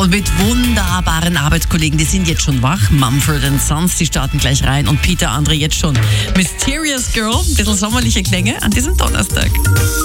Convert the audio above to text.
und mit wunderbaren Arbeitskollegen. Die sind jetzt schon wach. Mumford & Sons, die starten gleich rein. Und Peter Andre jetzt schon. Mysterious Girl, ein bisschen sommerliche Klänge an diesem Donnerstag.